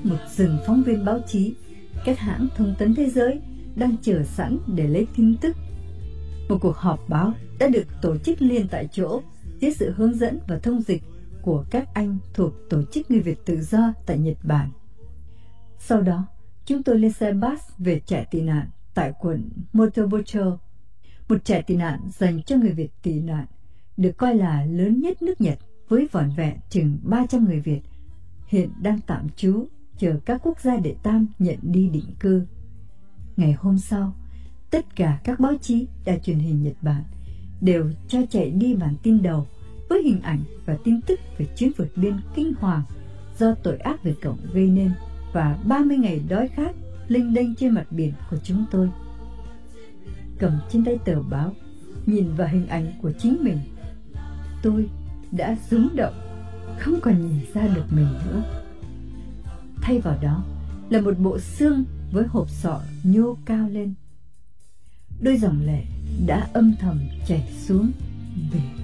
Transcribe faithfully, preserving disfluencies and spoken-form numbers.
một rừng phóng viên báo chí, các hãng thông tấn thế giới đang chờ sẵn để lấy tin tức. Một cuộc họp báo đã được tổ chức liền tại chỗ dưới sự hướng dẫn và thông dịch của các anh thuộc Tổ chức Người Việt Tự do tại Nhật Bản. Sau đó, chúng tôi lên xe bus về trại tị nạn tại quận Motobucho, một trại tị nạn dành cho người Việt tị nạn, được coi là lớn nhất nước Nhật với vỏn vẹn chừng ba trăm người Việt, hiện đang tạm trú chờ các quốc gia đệ tam nhận đi định cư. Ngày hôm sau, tất cả các báo chí, đài truyền hình Nhật Bản đều cho chạy đi bản tin đầu với hình ảnh và tin tức về chuyến vượt biên kinh hoàng do tội ác Việt Cộng gây nên và ba mươi ngày đói khát lênh đênh trên mặt biển của chúng tôi. Cầm trên tay tờ báo, nhìn vào hình ảnh của chính mình, tôi đã rúng động, không còn nhìn ra được mình nữa. Thay vào đó là một bộ xương với hộp sọ nhô cao lên. Đôi dòng lệ đã âm thầm chảy xuống vì